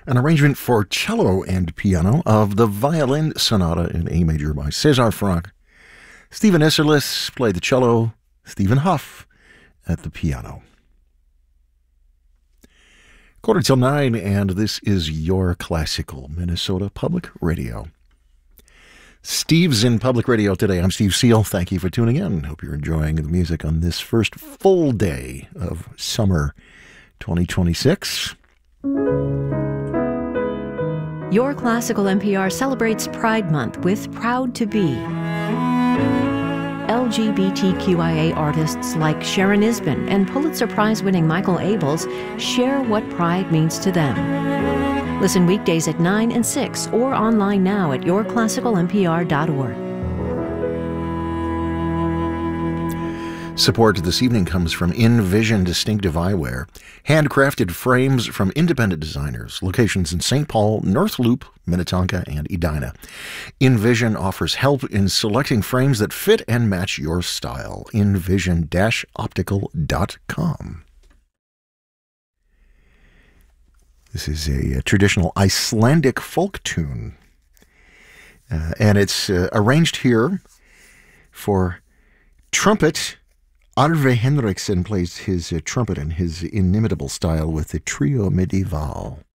an arrangement for cello and piano of the Violin Sonata in A major by César Franck. Stephen Isserlis played the cello, Stephen Huff at the piano. 8:45, and this is your classical Minnesota Public Radio. Steve's in Public Radio today. I'm Steve Seal. Thank you for tuning in. Hope you're enjoying the music on this first full day of summer 2026. Your Classical NPR celebrates Pride Month with Proud to Be. LGBTQIA artists like Sharon Isbin and Pulitzer Prize-winning Michael Abels share what pride means to them. Listen weekdays at 9 and 6 or online now at yourclassicalnpr.org. Support this evening comes from InVision Distinctive Eyewear, handcrafted frames from independent designers, locations in St. Paul, North Loop, Minnetonka, and Edina. InVision offers help in selecting frames that fit and match your style. InVision-optical.com. This is a traditional Icelandic folk tune, and it's arranged here for trumpet. Arve Henriksen plays his trumpet in his inimitable style with the Trio Medieval.